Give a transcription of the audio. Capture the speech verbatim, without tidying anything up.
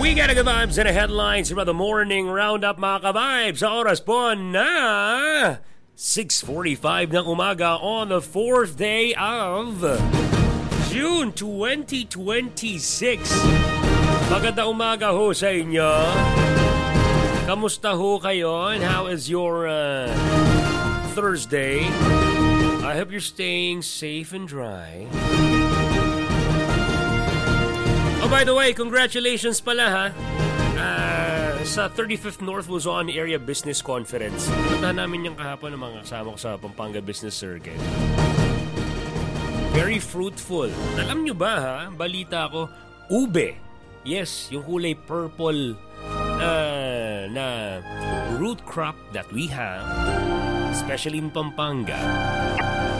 We got a good vibes and a headlines from the morning roundup mga ka-vibes. Sa oras po na six forty-five ng umaga on the fourth day of June twenty twenty-six. Maganda umaga ho sa inyo. Kamusta ho kayo and how is your uh, Thursday? I hope you're staying safe and dry. Oh, by the way, congratulations pala ha. Uh, sa thirty-fifth North Luzon Area Business Conference. Puntahan namin yung kahapon ng mga kasama ko sa Pampanga Business Circuit. Very fruitful. Alam nyo ba ha, balita ko, ube. Yes, yung kulay purple uh, na root crop that we have, especially in Pampanga.